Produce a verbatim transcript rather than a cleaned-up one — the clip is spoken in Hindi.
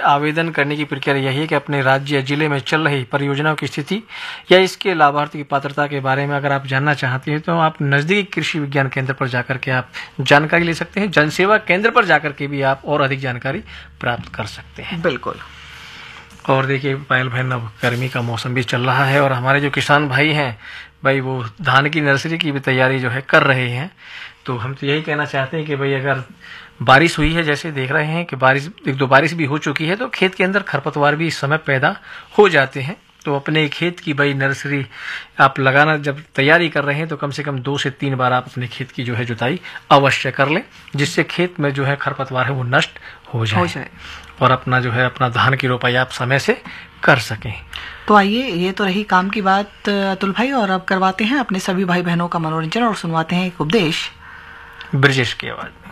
आवेदन करने की प्रक्रिया यही है कि अपने राज्य या जिले में चल रही परियोजनाओं की स्थिति या इसके लाभार्थी की पात्रता के बारे में अगर आप जानना चाहते हैं तो आप नजदीकी कृषि विज्ञान केंद्र पर जाकर के आप जानकारी ले सकते हैं। जनसेवा केंद्र पर जाकर के भी आप और अधिक जानकारी प्राप्त कर सकते हैं। बिल्कुल। और देखिए पायल बहन, अब गर्मी का मौसम भी चल रहा है और हमारे जो किसान भाई हैं भाई वो धान की नर्सरी की भी तैयारी जो है कर रहे हैं। तो हम तो यही कहना चाहते हैं कि भाई अगर बारिश हुई है, जैसे देख रहे हैं कि बारिश एक दो बारिश भी हो चुकी है, तो खेत के अंदर खरपतवार भी इस समय पैदा हो जाते हैं। तो अपने खेत की भाई नर्सरी आप लगाना जब तैयारी कर रहे हैं तो कम से कम दो से तीन बार आप अपने खेत की जो है जुताई अवश्य कर लें, जिससे खेत में जो है खरपतवार है वो नष्ट हो जाए, हो जाए। और अपना जो है अपना धान की रोपाई आप समय से कर सकें। तो आइए, ये तो रही काम की बात अतुल भाई, और अब करवाते हैं अपने सभी भाई बहनों का मनोरंजन और सुनवाते हैं एक उपदेश ब्रजेश की आवाज।